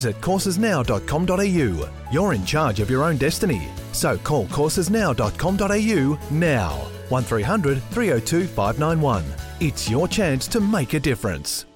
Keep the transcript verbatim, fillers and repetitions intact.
at courses now dot com dot a u. You're in charge of your own destiny. So call courses now dot com dot a u now. one three hundred three oh two five nine one. It's your chance to make a difference.